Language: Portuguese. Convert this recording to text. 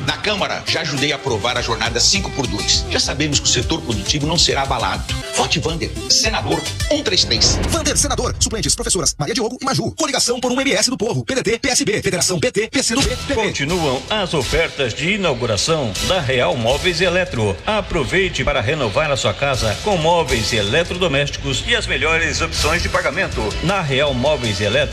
Na Câmara, já ajudei a aprovar a jornada 5x2. Já sabemos que o setor produtivo não será abalado. Vote Vander, senador 133. Vander, senador. Suplentes, professoras Maria Diogo e Maju. Coligação por um MS do Povo. PDT, PSB, Federação PT, PCdoB, PP. Continuam as ofertas de inauguração da Real Móveis e Eletro. Aproveite para renovar a sua casa com móveis e eletrodomésticos e as melhores opções de pagamento. Na Real Móveis e Eletro